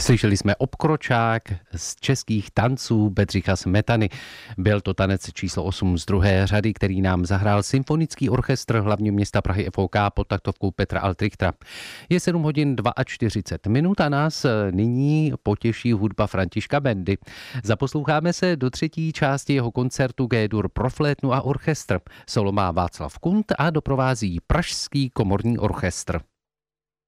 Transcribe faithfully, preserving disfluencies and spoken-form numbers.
Slyšeli jsme obkročák z českých tanců Bedřicha Smetany. Byl to tanec číslo osm z druhé řady, který nám zahrál Symfonický orchestr hlavního města Prahy F O K pod taktovkou Petra Altrichtera. Je sedm hodin čtyřicet dva minut a nás nyní potěší hudba Františka Bendy. Zaposloucháme se do třetí části jeho koncertu G-dur pro flétnu a orchestr. Solo má Václav Kunt a doprovází Pražský komorní orchestr.